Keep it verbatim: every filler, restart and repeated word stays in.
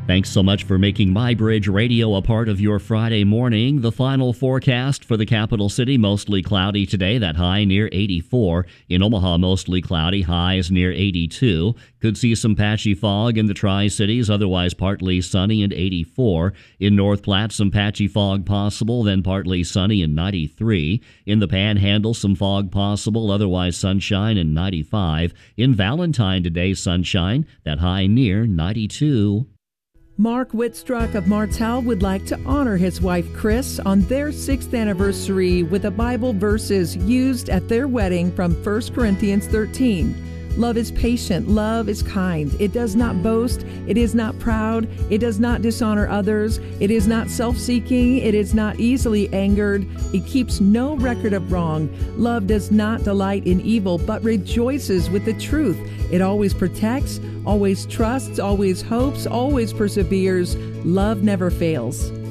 Thanks so much for making My Bridge Radio a part of your Friday morning. The final forecast for the capital city, mostly cloudy today, that high near eighty-four. In Omaha, mostly cloudy, highs near eighty-two. Could see some patchy fog in the Tri-Cities, otherwise partly sunny and eighty-four. In North Platte, some patchy fog possible, then partly sunny and ninety-three. In the Panhandle, some fog possible, otherwise sunshine and ninety-five. In Valentine today, sunshine, that high near ninety-two. Mark Whitstruck of Martell would like to honor his wife Chris on their sixth anniversary with the Bible verses used at their wedding from First Corinthians thirteen. Love is patient, love is kind. It does not boast, it is not proud, it does not dishonor others, it is not self-seeking, it is not easily angered, it keeps no record of wrong. Love does not delight in evil, but rejoices with the truth. It always protects, always trusts, always hopes, always perseveres. Love never fails.